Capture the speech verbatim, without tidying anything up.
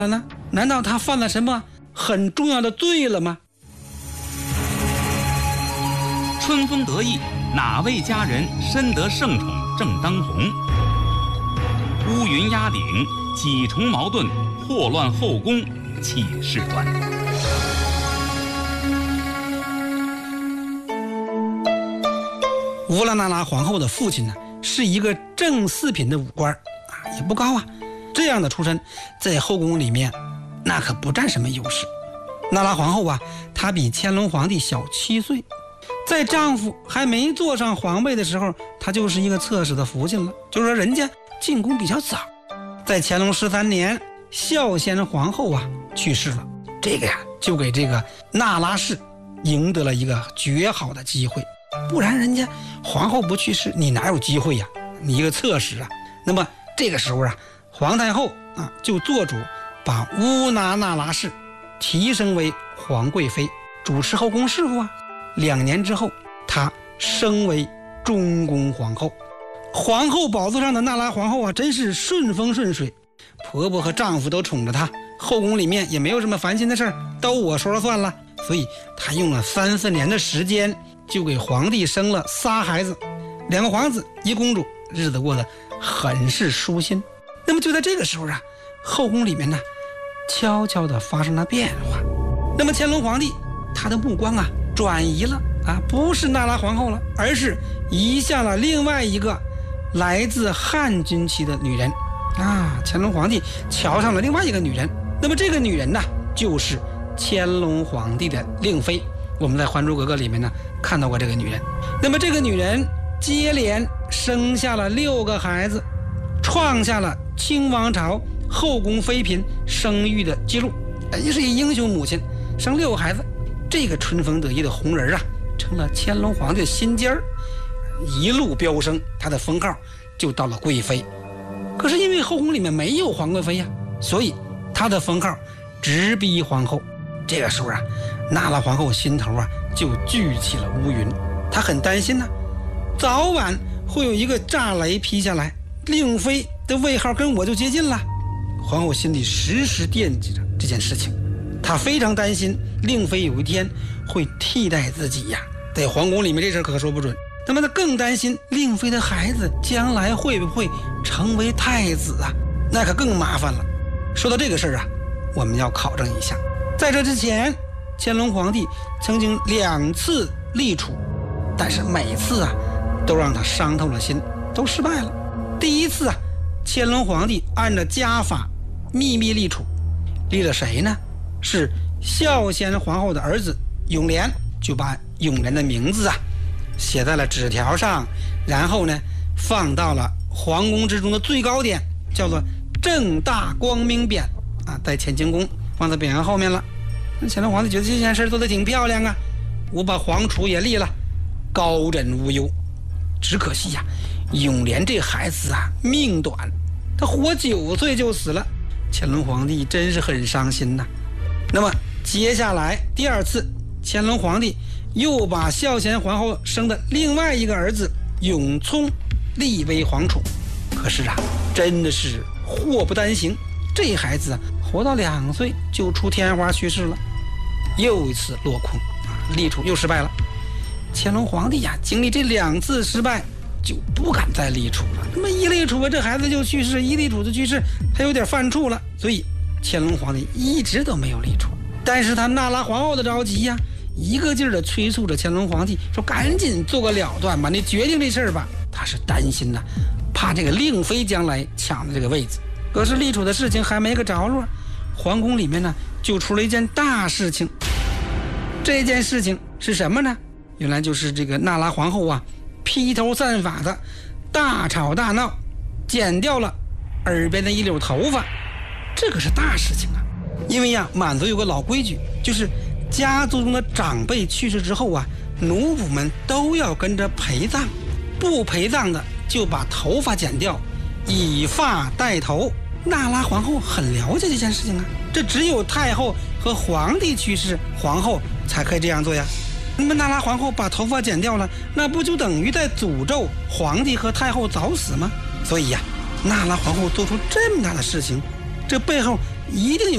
了呢？难道他犯了什么很重要的罪了吗？ 春风得意，哪位佳人深得圣宠正当红？乌云压顶，几重矛盾，祸乱后宫气事端。 乌拉那拉皇后的父亲呢，是一个正四品的武官啊，也不高啊。这样的出身，在后宫里面，那可不占什么优势。那拉皇后啊，她比乾隆皇帝小七岁，在丈夫还没坐上皇位的时候，她就是一个侧室的福晋了。就是说，人家进宫比较早。在乾隆十三年，孝先皇后啊去世了，这个呀就给这个那拉氏赢得了一个绝好的机会。不然人家皇后不去世，你哪有机会呀？你一个侧室啊。那么这个时候啊，皇太后啊就做主把乌拿那拉氏提升为皇贵妃，主持后宫事务啊。两年之后，她升为中宫皇后。皇后宝座上的那拉皇后啊，真是顺风顺水，婆婆和丈夫都宠着她，后宫里面也没有什么烦心的事儿，都我说了算了。所以她用了三四年的时间，就给皇帝生了仨孩子，两个皇子，一公主，日子过得很是舒心。那么就在这个时候啊，后宫里面呢，悄悄地发生了变化。那么乾隆皇帝他的目光啊转移了啊，不是那拉皇后了，而是移向了另外一个来自汉军旗的女人啊。乾隆皇帝瞧上了另外一个女人，那么这个女人呢，就是乾隆皇帝的令妃。我们在《还珠格格》里面呢看到过这个女人。那么这个女人接连生下了六个孩子，创下了清王朝后宫妃嫔生育的记录，也是一英雄母亲，生六个孩子。这个春风得意的红人啊，成了乾隆皇帝的心尖儿，一路飙升，他的封号就到了贵妃。可是因为后宫里面没有皇贵妃呀、啊，所以他的封号直逼皇后。这个时候啊，那拉皇后心头啊就聚起了乌云，她很担心呢、啊，早晚会有一个炸雷劈下来，令妃的位号跟我就接近了。皇后心里时时惦记着这件事情，她非常担心令妃有一天会替代自己呀，在皇宫里面这事可说不准。那么她更担心令妃的孩子将来会不会成为太子啊，那可更麻烦了。说到这个事儿啊，我们要考证一下。在这之前，乾隆皇帝曾经两次立储，但是每次啊都让他伤透了心，都失败了。第一次啊，乾隆皇帝按照家法秘密立储，立了谁呢？是孝先皇后的儿子永琏，就把永琏的名字啊写在了纸条上，然后呢放到了皇宫之中的最高点，叫做正大光明匾啊，在乾清宫放在匾额后面了。乾隆皇帝觉得这件事做得挺漂亮啊，我把皇储也立了，高枕无忧。只可惜呀、啊，永琏这孩子啊命短，他活九岁就死了。乾隆皇帝真是很伤心呐、啊。那么接下来第二次，乾隆皇帝又把孝贤皇后生的另外一个儿子永聪立为皇储。可是啊，真的是祸不单行，这孩子啊活到两岁就出天花去世了，又一次落空啊，立储又失败了。乾隆皇帝呀、啊，经历这两次失败，就不敢再立储了。那么一立储，这孩子就去世；一立储就去世，他有点犯怵了。所以乾隆皇帝一直都没有立储。但是他那拉皇后的着急呀、啊，一个劲儿的催促着乾隆皇帝说：“赶紧做个了断吧，你决定这事儿吧。”他是担心呐、啊，怕这个令妃将来抢了这个位子。可是立储的事情还没个着落，皇宫里面呢就出了一件大事情。这件事情是什么呢？原来就是这个那拉皇后啊，披头散发的大吵大闹，剪掉了耳边的一绺头发。这可是大事情啊！因为呀、啊，满族有个老规矩，就是家族中的长辈去世之后啊，奴仆们都要跟着陪葬，不陪葬的就把头发剪掉，以发代头。那拉皇后很了解这件事情啊，这只有太后和皇帝去世，皇后才可以这样做呀。那么那拉皇后把头发剪掉了，那不就等于在诅咒皇帝和太后早死吗？所以呀、啊，那拉皇后做出这么大的事情，这背后一定有